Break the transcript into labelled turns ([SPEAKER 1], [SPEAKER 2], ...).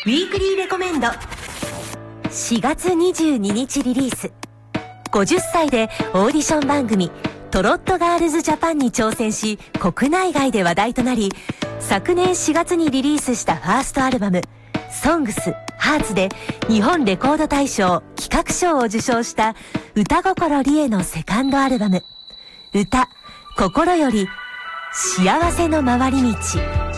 [SPEAKER 1] ウィークリーレコメンド4月22日リリース。50歳でオーディション番組トロットガールズジャパンに挑戦し、国内外で話題となり、昨年4月にリリースしたファーストアルバムソングスハーツで日本レコード大賞企画賞を受賞した歌心理恵のセカンドアルバム歌心より幸せの回り道。